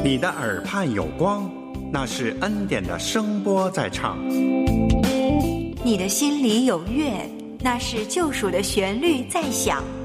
你的耳畔有光，那是恩典的声波在唱。 你的心里有乐，那是救赎的旋律在响。